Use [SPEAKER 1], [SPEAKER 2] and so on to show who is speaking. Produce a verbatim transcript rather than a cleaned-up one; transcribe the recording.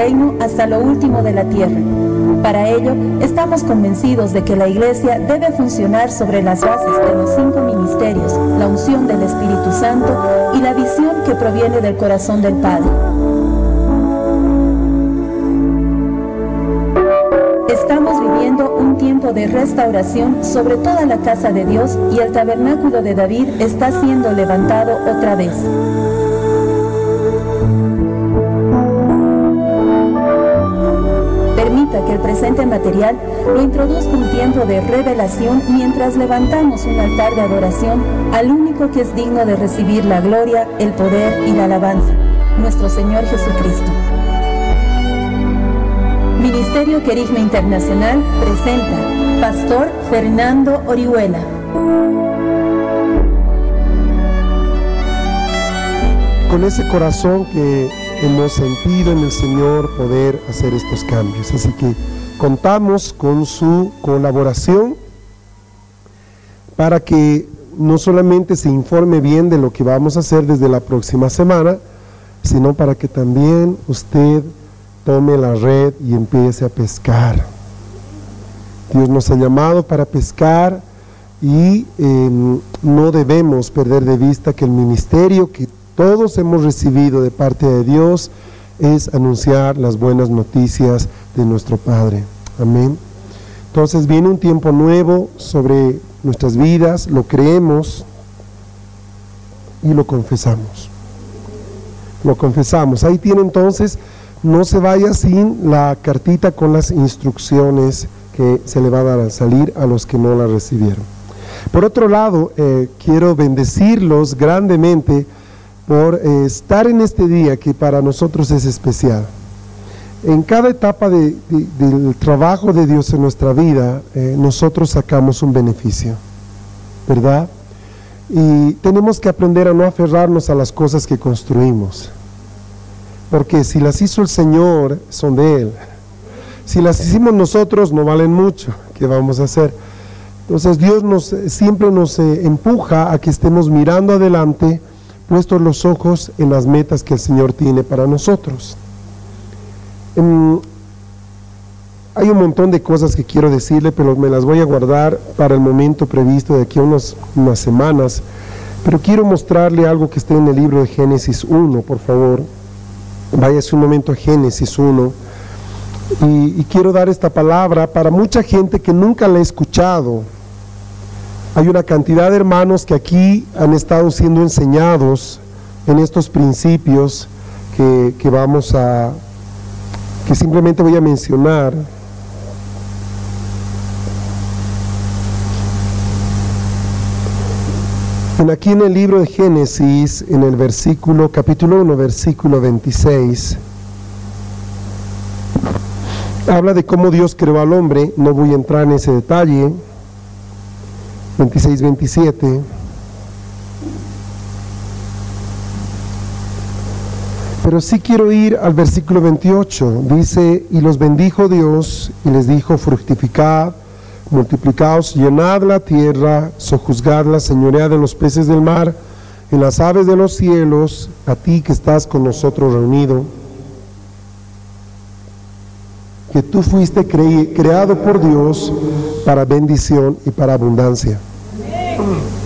[SPEAKER 1] reino hasta lo último de la tierra. Para ello, estamos convencidos de que la Iglesia debe funcionar sobre las bases de los cinco ministerios, la unción del Espíritu Santo y la visión que proviene del corazón del Padre. Estamos viviendo un tiempo de restauración sobre toda la casa de Dios y el tabernáculo de David está siendo levantado otra vez. Permita que el presente material lo introduzca un tiempo de revelación mientras levantamos un altar de adoración al único que es digno de recibir la gloria, el poder y la alabanza, nuestro Señor Jesucristo. Ministerio Querigma Internacional presenta Pastor Fernando Orihuela.
[SPEAKER 2] Con ese corazón que hemos sentido en el Señor poder hacer estos cambios, así que contamos con su colaboración para que no solamente se informe bien de lo que vamos a hacer desde la próxima semana, sino para que también usted tome la red y empiece a pescar. Dios nos ha llamado para pescar y eh, no debemos perder de vista que el ministerio que todos hemos recibido de parte de Dios es anunciar las buenas noticias de nuestro Padre. Amén. Entonces viene un tiempo nuevo sobre nuestras vidas, lo creemos y lo confesamos. Lo confesamos. Ahí tiene entonces. No se vaya sin la cartita con las instrucciones que se le va a dar al salir a los que no la recibieron. Por otro lado, eh, quiero bendecirlos grandemente por eh, estar en este día que para nosotros es especial. En cada etapa de, de, del trabajo de Dios en nuestra vida, eh, nosotros sacamos un beneficio, ¿verdad? Y tenemos que aprender a no aferrarnos a las cosas que construimos. Porque si las hizo el Señor, son de Él. Si las hicimos nosotros, no valen mucho. ¿Qué vamos a hacer? Entonces Dios nos, siempre nos eh, empuja a que estemos mirando adelante, puestos los ojos en las metas que el Señor tiene para nosotros. Um, hay un montón de cosas que quiero decirle, pero me las voy a guardar para el momento previsto de aquí a unos, unas semanas. Pero quiero mostrarle algo que está en el libro de Génesis uno, por favor. Váyase un momento a Génesis uno y, y quiero dar esta palabra para mucha gente que nunca la ha escuchado. Hay una cantidad de hermanos que aquí han estado siendo enseñados en estos principios que, que vamos a, que simplemente voy a mencionar. Aquí en el libro de Génesis, en el versículo, capítulo uno, versículo veintiséis, habla de cómo Dios creó al hombre. No voy a entrar en ese detalle. veintiséis, veintisiete. Pero sí quiero ir al versículo veintiocho. Dice, y los bendijo Dios y les dijo, fructificad, multiplicaos, llenad la tierra, sojuzgadla, señoread en los peces del mar, en las aves de los cielos, a ti que estás con nosotros reunido, que tú fuiste cre- creado por Dios para bendición y para abundancia. Amén.